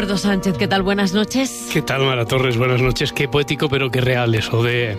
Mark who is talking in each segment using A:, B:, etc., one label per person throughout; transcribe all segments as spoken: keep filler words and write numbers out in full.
A: Eduardo Sánchez, ¿qué tal? Buenas noches.
B: ¿Qué tal, Mara Torres? Buenas noches. Qué poético, pero qué real eso de...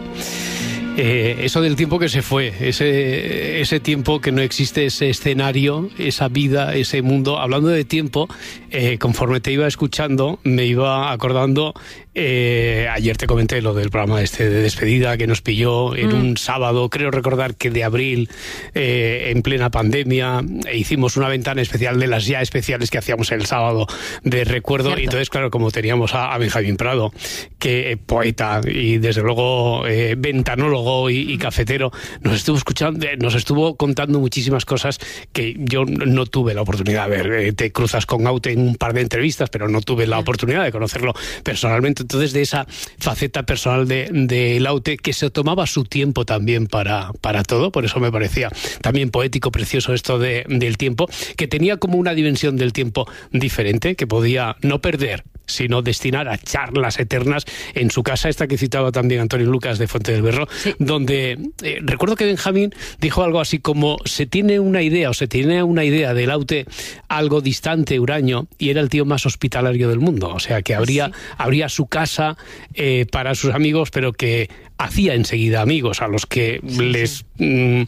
B: Eh, eso del tiempo que se fue, ese, ese tiempo que no existe, ese escenario, esa vida, ese mundo. Hablando de tiempo, eh, conforme te iba escuchando, me iba acordando, eh, ayer te comenté lo del programa este de despedida que nos pilló en mm. un sábado, creo recordar que de abril, eh, en plena pandemia, e hicimos una ventana especial de las ya especiales que hacíamos el sábado de recuerdo. Cierto. Y entonces, claro, como teníamos a, a Benjamín Prado, que eh, poeta y desde luego eh, ventanólogo Y, y cafetero, nos estuvo escuchando, nos estuvo contando muchísimas cosas que yo no tuve la oportunidad de ver. Eh, te cruzas con Aute en un par de entrevistas, pero no tuve la oportunidad de conocerlo personalmente. Entonces, de esa faceta personal de, de Aute, que se tomaba su tiempo también para, para todo, por eso me parecía también poético, precioso esto de, del tiempo, que tenía como una dimensión del tiempo diferente, que podía no perder, sino destinar a charlas eternas en su casa, esta que citaba también Antonio Lucas de Fuente del Berro, sí. donde eh, recuerdo que Benjamín dijo algo así como: se tiene una idea o se tiene una idea del Aute algo distante, huraño, y era el tío más hospitalario del mundo, o sea que abría, sí. abría su casa eh, para sus amigos, pero que hacía enseguida amigos a los que sí, les sí. Mm,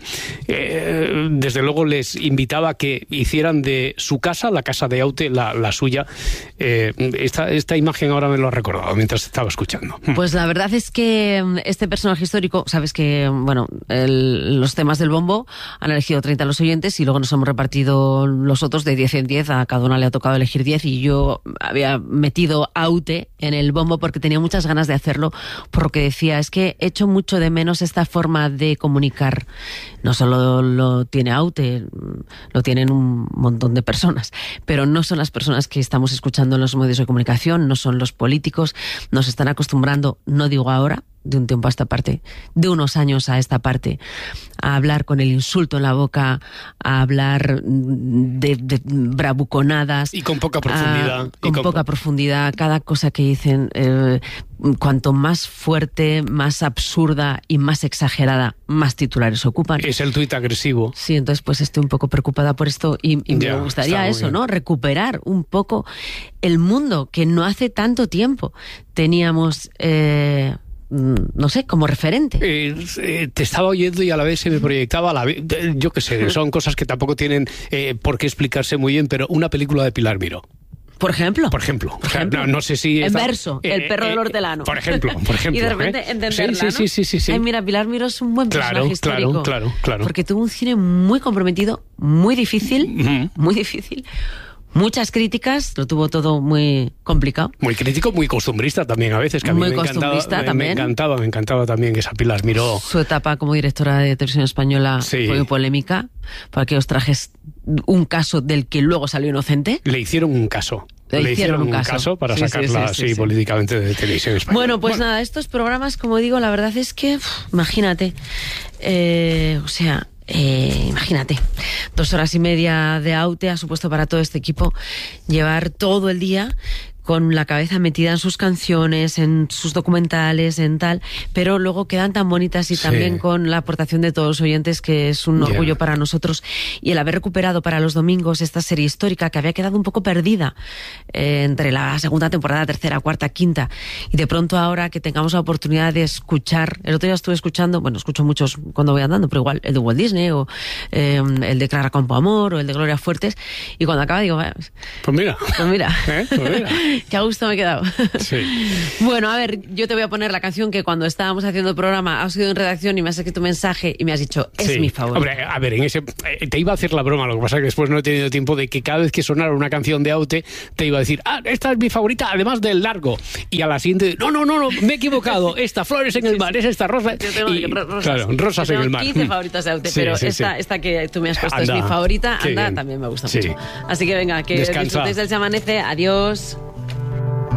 B: eh, desde luego les invitaba a que hicieran de su casa, la casa de Aute, la, la suya. eh, esta, esta imagen ahora me lo ha recordado mientras estaba escuchando.
A: Pues la verdad es que este personaje histórico, sabes que bueno, el, los temas del bombo han elegido treinta los oyentes y luego nos hemos repartido los otros de diez en diez, a cada una le ha tocado elegir diez, y yo había metido Aute en el bombo porque tenía muchas ganas de hacerlo, por lo que decía, es que echo mucho de menos esta forma de comunicar. No solo lo tiene Aute, lo tienen un montón de personas, pero no son las personas que estamos escuchando en los medios de comunicación, no son los políticos. Nos están acostumbrando, no digo ahora, de un tiempo a esta parte, de unos años a esta parte, a hablar con el insulto en la boca, a hablar de, de bravuconadas.
B: Y con poca profundidad.
A: A, con, con poca profundidad. Cada cosa que dicen, eh, cuanto más fuerte, más absurda y más exagerada, más titulares ocupan.
B: Es el tuit agresivo.
A: Sí, entonces pues estoy un poco preocupada por esto y, y ya, me gustaría eso, bien. ¿no? Recuperar un poco el mundo que no hace tanto tiempo teníamos... Eh, no sé, como referente.
B: Eh, eh, te estaba oyendo y a la vez se me proyectaba, a la vez, yo qué sé, son cosas que tampoco tienen eh, por qué explicarse muy bien, pero una película de Pilar Miró.
A: Por ejemplo.
B: Por ejemplo.
A: Por ejemplo.
B: No, no sé si...
A: En
B: está,
A: verso,
B: eh,
A: El perro
B: eh,
A: del hortelano.
B: Por ejemplo, por ejemplo.
A: Y de repente
B: ¿eh?
A: entenderla,
B: sí,
A: ¿no?
B: sí, sí, sí, sí.
A: Ay, mira, Pilar Miró es un buen personaje
B: claro,
A: histórico.
B: Claro, claro, claro.
A: Porque tuvo un cine muy comprometido, muy difícil, uh-huh. muy difícil. Muchas críticas, lo tuvo todo muy complicado.
B: Muy crítico, muy costumbrista también a veces, que a mí
A: muy
B: me
A: costumbrista
B: encantaba,
A: también.
B: Me encantaba, me encantaba también que esa Pilar Miró.
A: Su etapa como directora de televisión española sí. fue muy polémica, porque os trajes un caso del que luego salió inocente.
B: Le hicieron un caso.
A: Le,
B: Le hicieron,
A: hicieron un
B: caso,
A: caso
B: para
A: sí,
B: sacarla
A: sí, sí,
B: sí,
A: sí,
B: políticamente de televisión española.
A: Bueno, pues
B: bueno.
A: nada, estos programas, como digo, la verdad es que, uf, imagínate, eh, o sea... Eh, imagínate, dos horas y media de Aute ha supuesto para todo este equipo llevar todo el día con la cabeza metida en sus canciones, en sus documentales, en tal, pero luego quedan tan bonitas y sí. también con la aportación de todos los oyentes, que es un orgullo yeah. para nosotros, y el haber recuperado para los domingos esta serie histórica que había quedado un poco perdida eh, entre la segunda temporada, tercera, cuarta, quinta, y de pronto ahora que tengamos la oportunidad de escuchar, el otro día estuve escuchando, bueno, escucho muchos cuando voy andando, pero igual el de Walt Disney o eh, el de Clara Campoamor o el de Gloria Fuertes, y cuando acaba digo,
B: pues mira,
A: pues mira,
B: ¿Eh? Pues mira.
A: Qué a gusto me he quedado.
B: Sí.
A: Bueno, a ver, yo te voy a poner la canción que cuando estábamos haciendo el programa has ido en redacción y me has escrito un mensaje y me has dicho, es
B: sí.
A: mi favorita.
B: Hombre, a ver, en ese, eh, te iba a hacer la broma, lo que pasa es que después no he tenido tiempo de que cada vez que sonara una canción de Aute te iba a decir, ah, esta es mi favorita, además del largo. Y a la siguiente, no, no, no, no me he equivocado, esta Flores en el mar, es esta rosa.
A: Yo tengo
B: y,
A: rosas,
B: claro, rosas
A: yo tengo
B: en el mar.
A: quince favoritas de Aute,
B: sí,
A: pero
B: sí,
A: esta,
B: sí.
A: esta que tú me has puesto
B: anda,
A: es mi favorita, anda,
B: bien.
A: también me gusta
B: sí.
A: mucho. Así que venga, que
B: Descansa.
A: disfrutéis del Se Amanece, adiós.